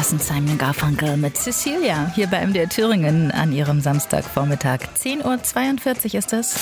Das sind Simon Garfunkel mit Cecilia hier bei MDR Thüringen an ihrem Samstagvormittag. 10:42 Uhr ist es.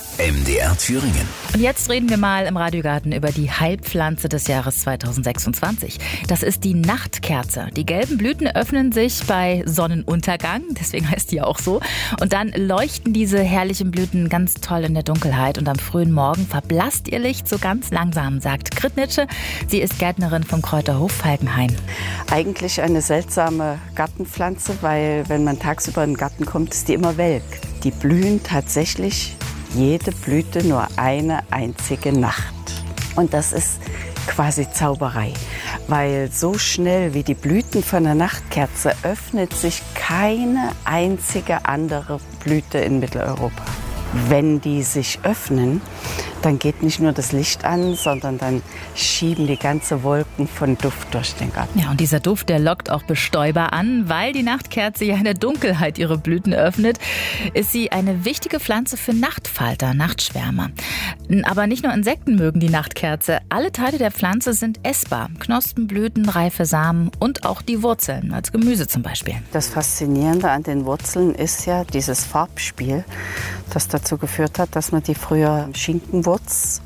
MDR Thüringen. Und jetzt reden wir mal im Radiogarten über die Heilpflanze des Jahres 2026. Das ist die Nachtkerze. Die gelben Blüten öffnen sich bei Sonnenuntergang, deswegen heißt die auch so. Und dann leuchten diese herrlichen Blüten ganz toll in der Dunkelheit. Und am frühen Morgen verblasst ihr Licht so ganz langsam, sagt Grit Nitsche. Sie ist Gärtnerin vom Kräuterhof Falkenhain. Eigentlich eine seltsame Gartenpflanze, weil wenn man tagsüber in den Garten kommt, ist die immer welk. Die blühen tatsächlich jede Blüte nur eine einzige Nacht. Und das ist quasi Zauberei, weil so schnell wie die Blüten von der Nachtkerze öffnet sich keine einzige andere Blüte in Mitteleuropa. Wenn die sich öffnen, dann geht nicht nur das Licht an, sondern dann schieben die ganze Wolken von Duft durch den Garten. Ja, und dieser Duft, der lockt auch Bestäuber an, weil die Nachtkerze ja in der Dunkelheit ihre Blüten öffnet, ist sie eine wichtige Pflanze für Nachtfalter, Nachtschwärmer. Aber nicht nur Insekten mögen die Nachtkerze. Alle Teile der Pflanze sind essbar. Knospen, Blüten, reife Samen und auch die Wurzeln, als Gemüse zum Beispiel. Das Faszinierende an den Wurzeln ist ja dieses Farbspiel, das dazu geführt hat, dass man die früher Schinkenwurz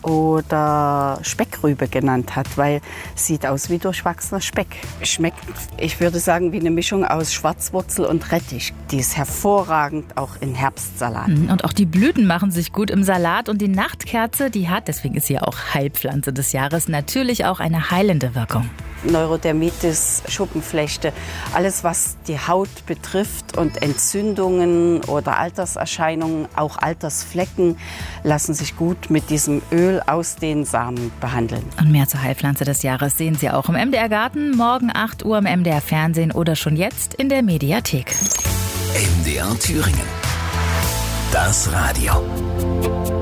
oder Speckrübe genannt hat, weil sieht aus wie durchwachsener Speck. Schmeckt, ich würde sagen, wie eine Mischung aus Schwarzwurzel und Rettich. Die ist hervorragend auch in Herbstsalat. Und auch die Blüten machen sich gut im Salat. Und die Nachtkerze, die hat, deswegen ist sie auch Heilpflanze des Jahres, natürlich auch eine heilende Wirkung. Neurodermitis, Schuppenflechte, alles was die Haut betrifft und Entzündungen oder Alterserscheinungen, auch Altersflecken, lassen sich gut mit diesem Öl aus den Samen behandeln. Und mehr zur Heilpflanze des Jahres sehen Sie auch im MDR Garten, morgen 8 Uhr im MDR Fernsehen oder schon jetzt in der Mediathek. MDR Thüringen. Das Radio.